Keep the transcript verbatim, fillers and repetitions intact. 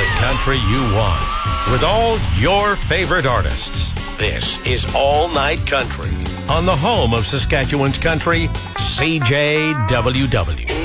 the country you want with all your favorite artists. This is All Night Country on the home of Saskatchewan's country, C J W W.